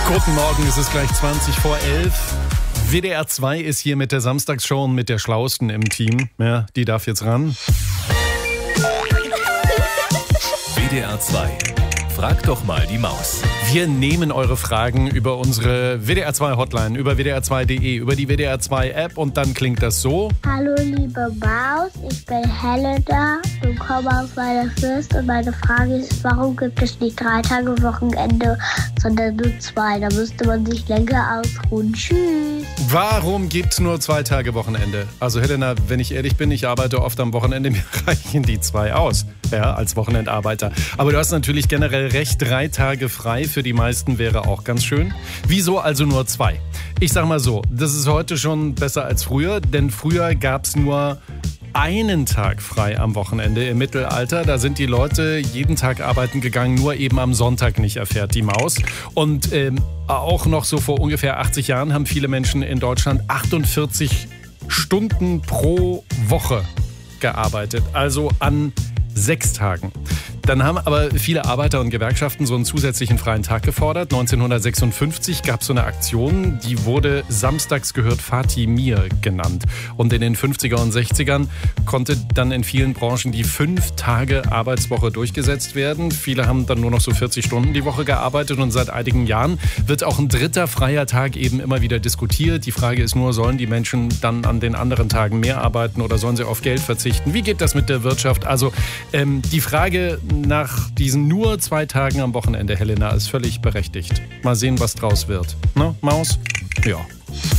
Guten Morgen, es ist gleich 20 vor 11. WDR 2 ist hier mit der Samstagsshow und mit der Schlausten im Team. Ja, die darf jetzt ran. WDR 2. Frag doch mal die Maus. Wir nehmen eure Fragen über unsere WDR 2 Hotline, über wdr2.de, über die WDR 2 App und dann klingt das so. Hallo liebe Maus, ich bin Helena und komme aus Weilerfürst und meine Frage ist, warum gibt es nicht 3 Tage Wochenende, sondern nur 2? Da müsste man sich länger ausruhen. Tschüss. Warum gibt es nur 2 Tage Wochenende? Also Helena, wenn ich ehrlich bin, ich arbeite oft am Wochenende, mir reichen die 2 aus, ja, als Wochenendarbeiter. Aber du hast natürlich generell recht, 3 Tage frei für die meisten wäre auch ganz schön. Wieso also nur 2? Ich sag mal so, das ist heute schon besser als früher, denn früher gab es nur einen Tag frei am Wochenende im Mittelalter. Da sind die Leute jeden Tag arbeiten gegangen, nur eben am Sonntag nicht, erfährt die Maus. Und auch noch so vor ungefähr 80 Jahren haben viele Menschen in Deutschland 48 Stunden pro Woche gearbeitet, also an 6 Tagen. Dann haben aber viele Arbeiter und Gewerkschaften so einen zusätzlichen freien Tag gefordert. 1956 gab es so eine Aktion, die wurde Samstags gehört Fatih Mir genannt. Und in den 50er und 60ern konnte dann in vielen Branchen die 5 Tage Arbeitswoche durchgesetzt werden. Viele haben dann nur noch so 40 Stunden die Woche gearbeitet und seit einigen Jahren wird auch ein 3. freier Tag eben immer wieder diskutiert. Die Frage ist nur, sollen die Menschen dann an den anderen Tagen mehr arbeiten oder sollen sie auf Geld verzichten? Wie geht das mit der Wirtschaft? Also die Frage nach diesen nur 2 Tagen am Wochenende, Helena, ist völlig berechtigt. Mal sehen, was draus wird. Ne, Maus? Ja.